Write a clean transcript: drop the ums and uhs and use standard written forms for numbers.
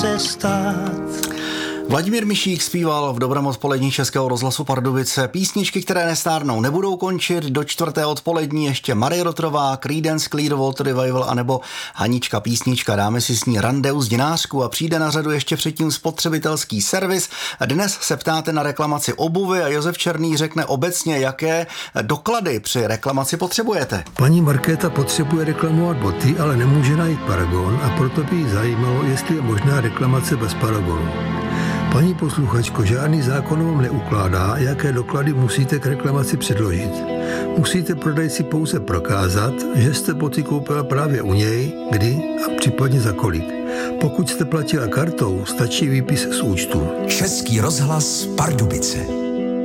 se stát. Vladimír Mišík zpíval v Dobrém odpolední Českého rozhlasu Pardubice písničky, které nestárnou, nebudou končit. Do čtvrté odpolední ještě Marie Rotrová, Creedence Clearwater Revival anebo Hanička písnička. Dáme si s ní randeu z Dinářku a přijde na řadu ještě předtím spotřebitelský servis. Dnes se ptáte na reklamaci obuvy a Josef Černý řekne obecně, jaké doklady při reklamaci potřebujete. Paní Markéta potřebuje reklamovat boty, ale nemůže najít paragon a proto by jí zajímalo, jestli je možná reklamace bez paragonu. Paní posluchačko, žádný zákon vám neukládá, jaké doklady musíte k reklamaci předložit. Musíte prodejci pouze prokázat, že jste boty koupila právě u něj, kdy a případně za kolik. Pokud jste platila kartou, stačí výpis z účtu. Český rozhlas Pardubice.